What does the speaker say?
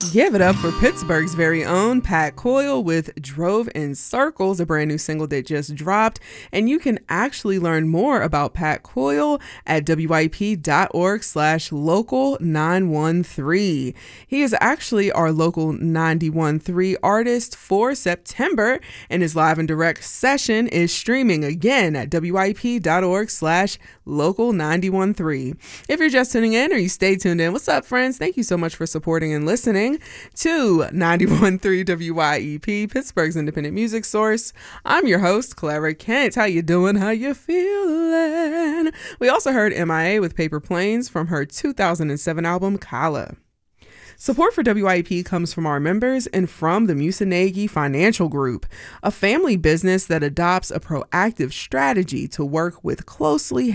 Give it up for Pittsburgh's very own Pat Coyle with Drove in Circles, a brand new single that just dropped. And you can actually learn more about Pat Coyle at wyp.org/local913. He is actually our Local 913 artist for September, and his live and direct session is streaming again at wyp.org/local913. If you're just tuning in or you stay tuned in, what's up, friends? Thank you so much for supporting and listening to 91.3 WYEP, Pittsburgh's independent music source. I'm your host, Clara Kent. How you doing? How you feeling? We also heard MIA with Paper Planes from her 2007 album, Kala. Support for WIEP comes from our members and from the Musanegi Financial Group, a family business that adopts a proactive strategy to work with closely